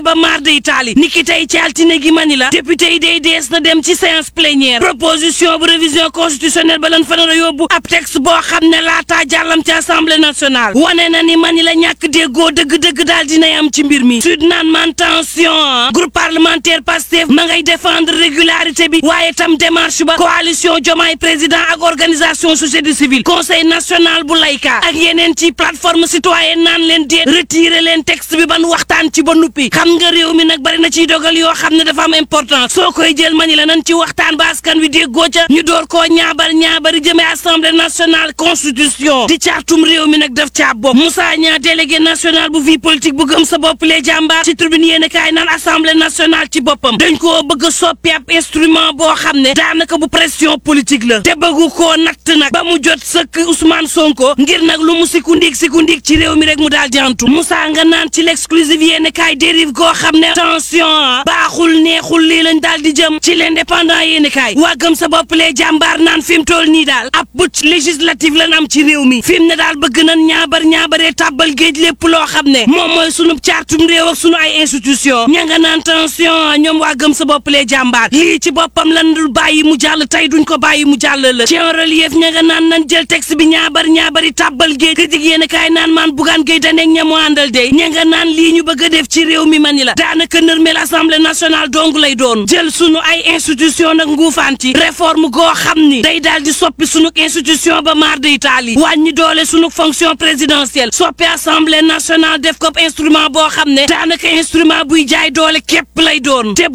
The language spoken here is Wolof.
ba maar de Italie niki tey ci altine gi mani la député yi day dees na dem ci séance plénière proposition bu révision constitutionnelle ba lan fa nar a yóbbu ab texte boo xam ne laataa jàllam ci assemblée nationale wane na ni mani la ñàkk déggoo dëgg-dëgg daal dinay am ci mbir mi sud naan man tension groupe parlementaire Pastef ma ngay défendre régularité bi waaye tam démarche ba coalition Diomaye président ak organisation société civile conseil national bu layka ak yeneen ci plateforme citoyenne naan leen déet retirer leen texte bi ban waxtaan ci ba nuppi xam nga réew mi nag bari na ciy dogal yoo xam ne dafa am importance soo koy jël mani la nan ci waxtaan ba askan wi déggoo ca ñu door koo ñaabari jëmee assemblée nationale constitution di caatum réew mi nag daf caa bopp Moussa Niang délégué national bu vie politique bu gëm sa bopp les jàmbaar ci tribune yéen kaay naan assemblée nationale ci boppam dañ koo bëgg a soppi ab instrument boo xam ne daanaka bu pression politique la te bëggu koo natt nag ba mu jot sëkk Ousmane Sonko ngir nag lu mu sikundik ci réew mi rek mu daal di antu Moussa nga naan ci l'exclusive yéen kaay dérive goo xam ne attention baaxul neexul lii lañ daal di jëm ci l'indépendant yéen kaay waa gëm sa bopp les jàmbaar naan fi mu toll nii daal ab but législative lañ am ci réew mi fi mu ne daal bëgg nañ ñaabaree tàbbal géej lépp loo xam ne moom mooy sunu cartum réew ak sunu ay institution ña nga naan tension ñoom waa gëm sa bopp les jàmbaar lii ci boppam lan dul bàyyi mu jàll tey duñ ko bàyyi mu jàll la ci en relief ña nga naan nañ jël texte bi ñaabari tàbbal géej critique yéen kaay naan maan bugaan géej daneeg ñamu àndal dey ña nga naan lii ñu bëgg a def ci réew mi mani la daanaka nërmeel assemblée nationale dong lay doon jël sunu ay institution nag nguufaan ci réforme goo xam ni day daal di soppi sunu institution ba maar de Italie wàññi doole sunu fonction présidentielle soppi assemblée nationale def ko instrument boo xam ne daanaka instrument buy jaay doole képp lay doon